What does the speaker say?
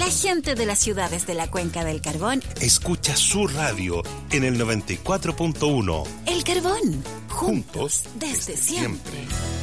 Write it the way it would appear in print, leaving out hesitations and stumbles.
La gente de las ciudades de la Cuenca del Carbón escucha su radio en el 94.1. El Carbón, juntos desde siempre.